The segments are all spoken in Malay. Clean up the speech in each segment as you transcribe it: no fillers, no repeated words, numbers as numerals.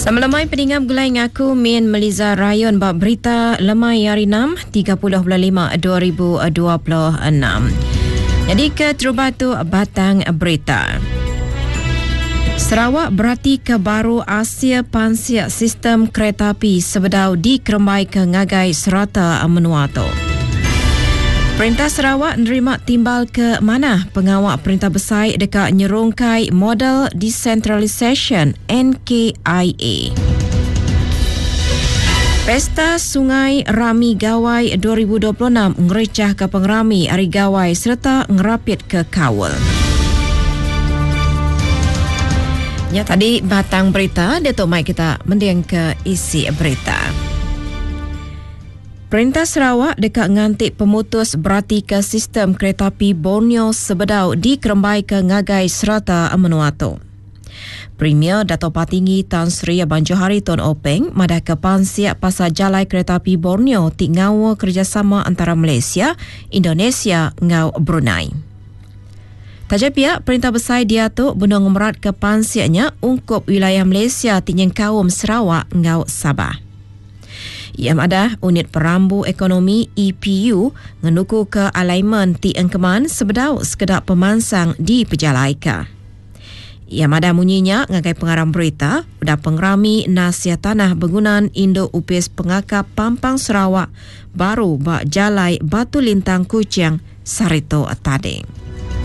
Sama lemai peningam gulai ngaku Min Meliza Rayon bab berita lemai hari 6 30.5 2026. Jadi ke Terubatu Batang berita. Sarawak berhati ke baru Asia Pansia sistem kereta api sebedau dikerembai ke ngagai serata Menuato. Perintah Sarawak nerima timbal ke mana pengawak perintah besar dekat nyerungkai model decentralisation NKIA. Pesta Sungai Rami Gawai 2026 ngerecah ke pengrami Hari Gawai serta ngerapit ke kawal. Ya, tadi batang berita, Datuk Mai kita mendiang ke isi berita. Perintah Sarawak dekat ngantik pemutus berarti ke sistem kereta api Borneo sebedau dikerembai ke ngagai serata Menuato. Premier Dato' Patinggi Tan Sri Abang Johari Tun Openg madah ke pansiak pasal jalai kereta api Borneo ti ngawa kerjasama antara Malaysia, Indonesia ngau Brunei. Taja pihak perintah besar diatuk benung merat ke pansiaknya ungkup wilayah Malaysia ti nyengkawum Sarawak ngau Sabah. Ia madah unit perambu ekonomi EPU ngenuku ke alignment ti engkeman sebedau sekedar pemansang di Pejalaika. Ia madah munyinya ngagai pengarang berita udah pengrami nasihat tanah bangunan Indo Upis Pengakap Pampang Sarawak baru bak jalai Batu Lintang Kuching Sarito Tading.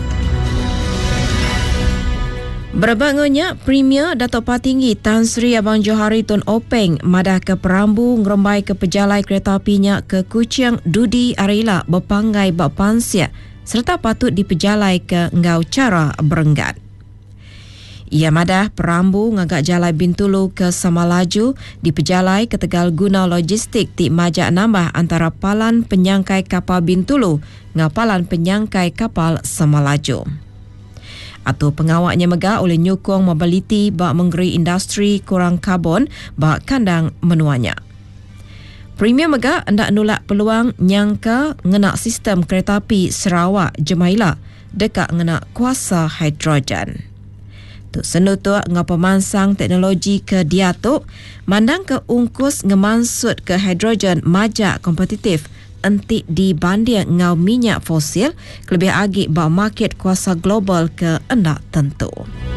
Berbangunnya Premier Dato' Patinggi Tan Sri Abang Johari Tun Openg madah ke perambu ngerembai ke pejalai kereta apinya ke Kuching Dudi Arila berpanggai bak pansia serta patut dipejalai ke ngau cara berenggat. Ia madah perambu ngagak jalai Bintulu ke Samalaju dipejalai ke Tegal guna logistik ti majak nambah antara palan penyangkai kapal Bintulu ngau palan penyangkai kapal Samalaju. Atau pengawaknya megah oleh nyukong mobiliti bak menggeri industri kurang karbon bak kandang menuanya. Premier megah hendak nolak peluang nyangka ngenak sistem kereta api Sarawak Jemaila dekat ngenak kuasa hidrogen. Tu senutuk ngapamansang teknologi ke diatuk mandang ke ungkus ngemansut ke hidrogen majak kompetitif entik dibanding ngau minyak fosil kelebih agik bak market kuasa global ke endak tentu.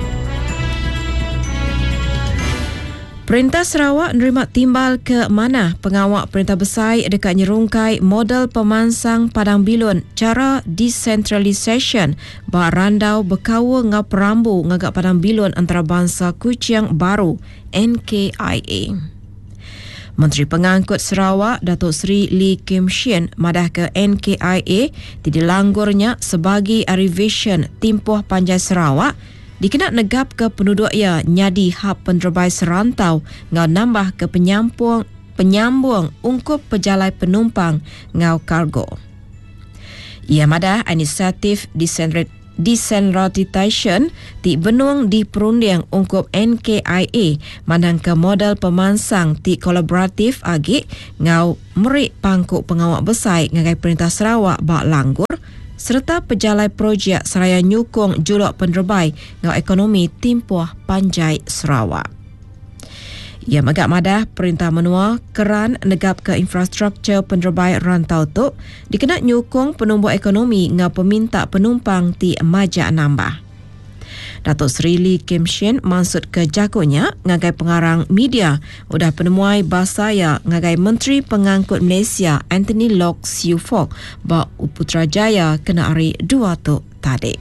Perintah Sarawak nerima timbal ke mana pengawak perintah besar dekat nyerungkai model pemansang Padang Bilun cara decentralisation bak randau berkawa ngau perambu ngagak Padang Bilun antarabangsa Kuching Baru NKIA. Menteri Pengangkut Sarawak Datuk Seri Lee Kim Shin madah ke NKIA didilanggurnya sebagai revision timpuh panjai Sarawak dikena negap ke penduduk ia nyadi hab penderbai serantau ngau nambah ke penyambung ungkup pejalai penumpang ngau kargo. Ia madah inisiatif decentralisation ti benung di perunding ungkup NKIA mandang ke model pemansang ti kolaboratif agik ngau merik pangkuk pengawak besar ngagai perintah Sarawak bak langgur serta pejalai projek seraya nyukong juluk penderbai ngau ekonomi timpuh panjai Sarawak. Ia megak madah perintah menua keran negap ke infrastruktur penderbai rantau tu dikena nyukong penumbuh ekonomi ngau peminta penumpang ti majak nambah. Datuk Seri Lee Kim Shin maksud ke jagonya ngagai pengarang media udah penemuai basaya ngagai Menteri Pengangkut Malaysia Anthony Loke Siu Fok bak Putrajaya kena hari 2 tu tadi.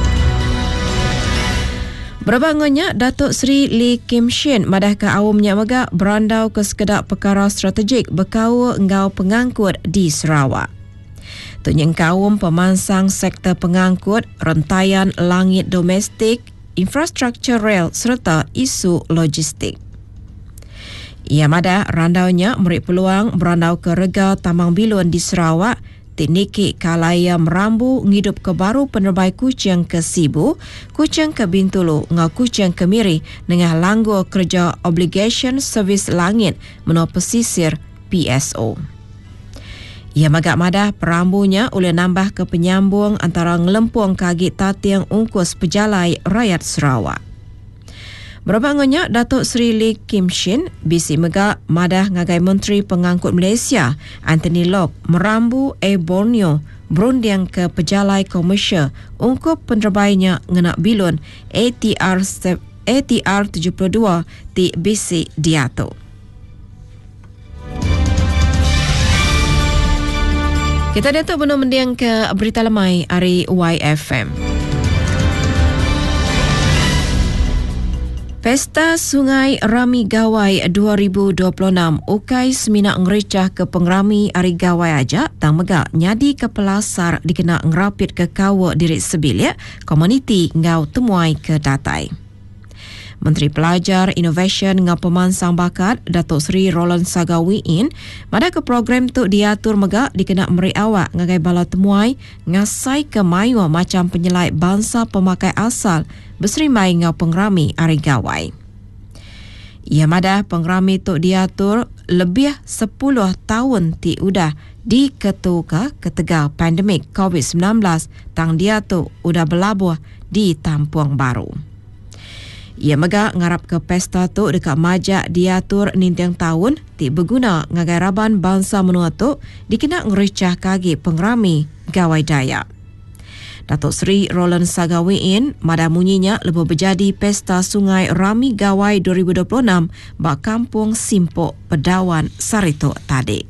Berbangunnya Datuk Seri Lee Kim Shin madah ke awamnya megak berandau ke sekedar perkara strategik berkawa ngau pengangkut di Sarawak. Tu nyengkawum pemansang sektor pengangkut, rentaian langit domestik, infrastruktur rel serta isu logistik. Ia madah randaunya merik peluang berandau ke rega Tambang Bilun di Sarawak tekniki kalaya merambu ngidup ke baru penerbai Kuching ke Sibu, Kuching ke Bintulu, ngau Kuching ke Miri dengan langgur kerja obligation servis langit menua pesisir PSO. Ia magak madah perambunya oleh nambah ke penyambung antara ngelempung kagik tatiang ungkus pejalai rakyat Sarawak. Berbangunnya Datuk Seri Lee Kim Shin bisi megak madah ngagai Menteri Pengangkut Malaysia Anthony Lok merambu Borneo berunding ke pejalai komersial ungkup penerbainya ngenak bilun ATR 72 di bisi diatur. Kita datuk benar mendiang ke berita lemai hari YFM. Pesta Sungai Rami Gawai 2026 ukai seminak ngericah ke pengrami Ari Gawai aja tang megak nyadi ke pelasar dikena ngerapit ke kawa diri sebilik komuniti ngau temuai ke datai. Menteri Pelajar, Innovation ngau pemansang bakat Datuk Seri Roland Sagawiin pada ke program tu diatur megak dikena meri awak ngagai bala temuai ngasai ke mayu macam penyelai bangsa pemakai asal berserimai ngau pengrami Ari Gawai. Ia madah pengrami tu diatur lebih 10 tahun ti udah diketuka ketegak pandemik COVID-19 tang dia tu udah berlabuh di Tampuang Baru. Ia megak ngarap ke pesta tu dekat majak diatur nintang tahun ti berguna ngagai raban bangsa menua tu dikena ngericah kagi pengrami Gawai Dayak. Datuk Seri Roland Sagawiin madah munyinya lebih berjadi Pesta Sungai Rami Gawai 2026 bak Kampung Simpok Pedawan Sarito tadi.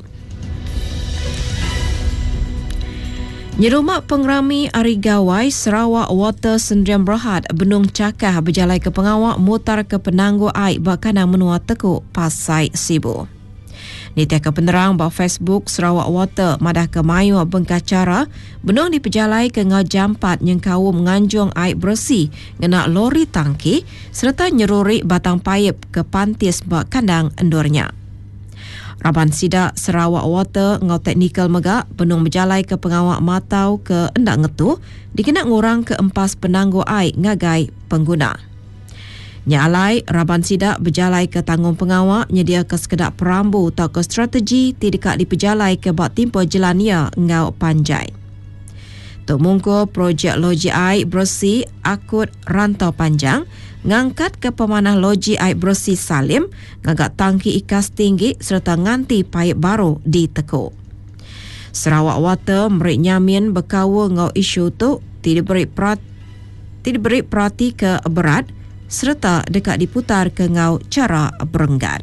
Nyerumak pengrami Ari Gawai Sarawak Water Sendirian Berhad Benung Cakah berjalai ke pengawak mutar ke penangguh air bak kanang menua tekuk Pasai Sibu. Nitia ke penerang bahawa Facebook Sarawak Water madah ke mayu bengkacara benung dipejalai ke ngau jampat yang kau menganjung air bersih ngena lori tangki serta nyeruri batang paip ke pantis bak kandang endurnya. Raban Sidak Sarawak Water ngau teknikal megak benung berjalai ke pengawak matau ke endak ngetu dikena ngurang ke empas penangguh air ngagai pengguna. Nyalai, Raban Sidak berjalai ke tanggung pengawak nyedia ke sekedar perambu atau ke strategi tidak dipejalai ke bak timpo jelania ngau panjai. Tok mungko projek loji air bersih akut rantau panjang ngangkat ke pemanah loji air bersih Salim ngagak tangki ikas tinggi serta nganti paip baru di Tekuk. Sarawak Water merik nyamin berkawa ngau isu tu tidak beri perhati ke berat serta dekat diputar ke ngau cara berenggat.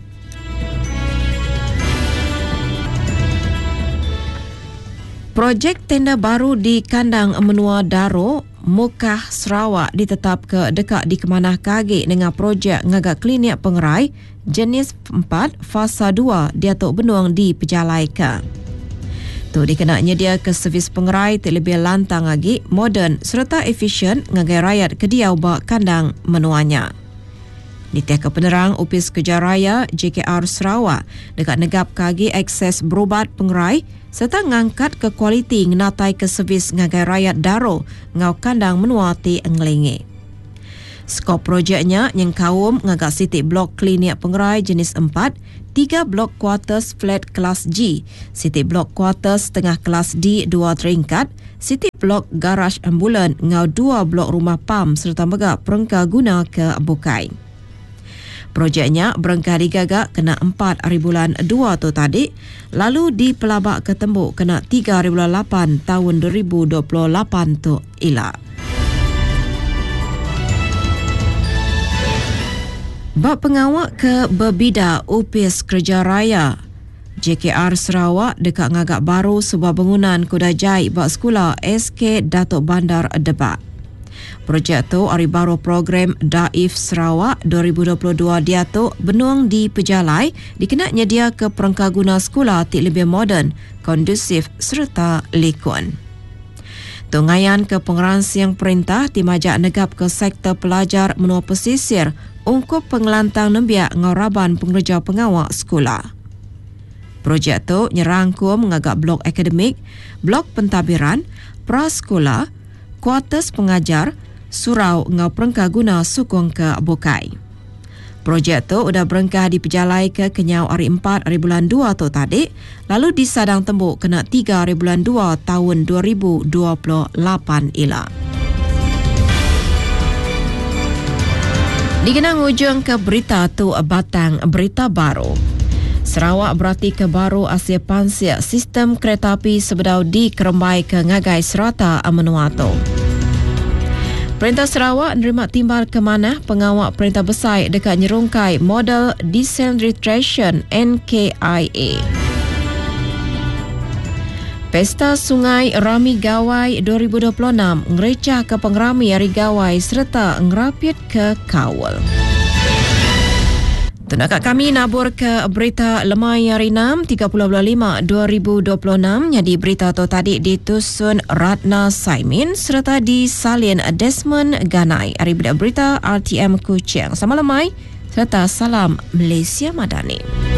Projek tenda baru di kandang menua Daro, Mukah Sarawak ditetap ke dekat di kemanah kage dengan projek ngagak klinik pengerai jenis 4 fasa 2 diatuk benuang di pejalai ke. Tu dikenaknya dia ke servis pengerai terlebih lantang lagi, moden serta efisien ngagai rakyat ke dia bak kandang menuanya. Nitia ke penerang Upis Kejaraya JKR Sarawak dekat negap kagi akses berubat pengerai serta ngangkat ke kualiti ngenatai ke servis ngagai rakyat Daro ngau kandang menua ti Englingi. Skop projeknya yang kaum ngagak sitik blok klinik pengerai jenis 4, 3 blok quarters flat kelas G, sitik blok quarters tengah kelas D 2 teringkat, sitik blok garaj ambulan ngau 2 blok rumah pam serta megak perengka guna ke bukai. Projeknya berengkah digagak kena 4 hari bulan 2 tu tadi, lalu di pelabak ke tembuk kena 3 hari bulan 8 tahun 2028 tu ilak. Bab pengawak ke berbida Upis Kerja Raya JKR Sarawak dekat ngagak baru sebuah bangunan Kudajai bak sekolah SK Datuk Bandar Debak. Projek tu hari baru program Daif Sarawak 2022 diatuk benuang di pejalai dikenaknya dia ke perengkah guna sekolah tik lebih moden, kondusif serta likun. Tungayan ke pengeransiang perintah di majak negap ke sektor pelajar menua pesisir ungkup pengelantang nembiak ngauraban pengerja pengawak sekolah. Projek tu nyerangkum ngagak blok akademik, blok pentadbiran, prasekolah, kuartus pengajar, surau ngau perengkah guna sukong ke bukai. Projek tu udah berengkah di pejalai ke kenyau hari 4 hari bulan 2 tu tadi, lalu disadang tembuk kena 3 hari bulan 2 tahun 2028 ila. Dikenang ujung ke berita tu batang berita baru. Sarawak berarti ke baru Asia Pasifik sistem kereta api sebedau di Kerembai ke Ngagai Serata Amenuato. Perintah Sarawak nerima timbal ke mana pengawal perintah besar dekat nyerungkai model Deceleration NKIA. Pesta Sungai Rami Gawai 2026 ngerecah ke pengrami Hari Gawai serta ngerapit ke Kawal. Tunakak kami nabur ke berita lemai hari 6, 30.5, 2026. Jadi berita tu tadi ditusun Ratna Saimin serta disalin Desmond Ganai. Hari berita RTM Kuching. Sama lemai serta salam Malaysia Madani.